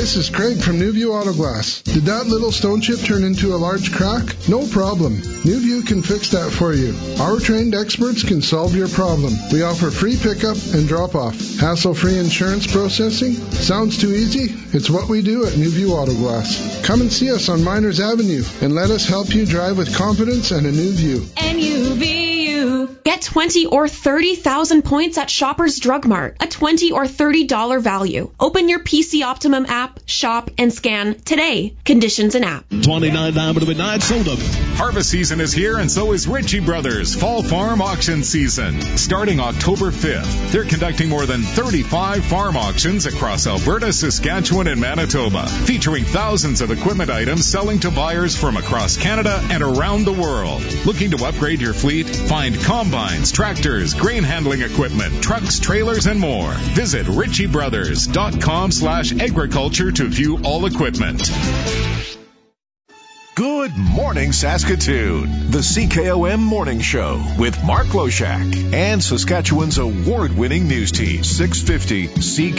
this is Craig from Newview Auto Glass. Did that little stone chip turn into a large crack? No problem. Newview can fix that for you. Our trained experts can solve your problem. We offer free pickup and drop-off. Hassle-free insurance processing? Sounds too easy? It's what we do at Newview Auto Glass. Come and see us on Miners Avenue and let us help you drive with confidence and a new view. NUVU. Get 20 or 30,000 points at Shoppers Drug Mart. A $20 or $30 value. Open your PC Optimum app, shop, and scan today. Conditions and app. $29 to midnight soda. Harvest season is here, and so is Ritchie Brothers Fall Farm Auction Season. Starting October 5th, they're conducting more than 35 farm auctions across Alberta, Saskatchewan, and Manitoba, featuring thousands of equipment items selling to buyers from across Canada and around the world. Looking to upgrade your fleet? Find combines, tractors, grain handling equipment, trucks, trailers, and more. Visit ritchiebrothers.com/agriculture to view all equipment. Good morning, Saskatoon. The CKOM Morning Show with Mark Loshak and Saskatchewan's award-winning news team, 650 CKOM.